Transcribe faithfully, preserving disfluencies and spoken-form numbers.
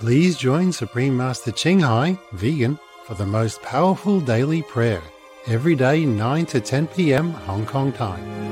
Please join Supreme Master Ching Hai, vegan, for the most powerful daily prayer, every day nine to ten p m Hong Kong time.